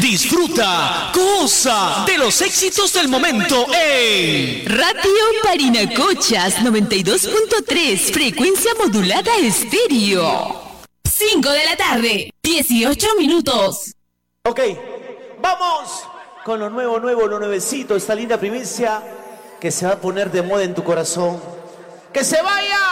Disfruta, goza de los éxitos del momento en Radio Parinacochas 92.3, frecuencia modulada estéreo. 5 de la tarde, 18 minutos. Ok, vamos con lo nuevo, lo nuevecito, esta linda primicia que se va a poner de moda en tu corazón. ¡Que se vaya!